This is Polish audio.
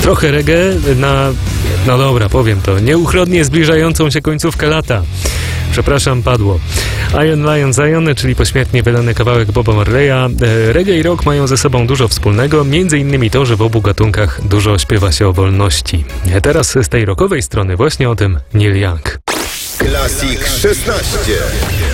Trochę reggae na, no dobra, powiem to, nieuchronnie zbliżającą się końcówkę lata. Przepraszam, padło. Iron Lion Zion, czyli pośmiertnie wydany kawałek Boba Marleya. Reggae i rock mają ze sobą dużo wspólnego, między innymi to, że w obu gatunkach dużo śpiewa się o wolności. Teraz z tej rockowej strony właśnie o tym Neil Young. Classic 16.